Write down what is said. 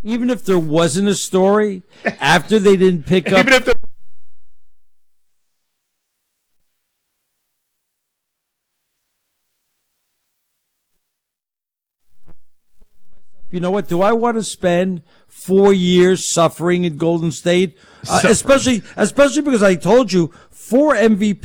Even if there wasn't a story, after they didn't pick up. Even if You know what? Do I want to spend 4 years suffering in Golden State? Especially because I told you 4 MVP